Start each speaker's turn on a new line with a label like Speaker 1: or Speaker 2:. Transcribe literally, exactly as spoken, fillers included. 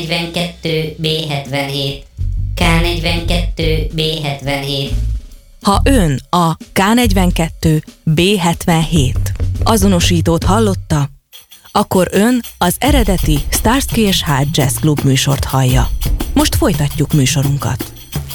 Speaker 1: negyvenkettő B hetvenhét, K negyvenkettő B hetvenhét.
Speaker 2: Ha ön a K negyvenkettő B hetvenhét azonosítót hallotta, akkor ön az eredeti Starsky és Hutch Jazz Club műsort hallja. Most folytatjuk műsorunkat.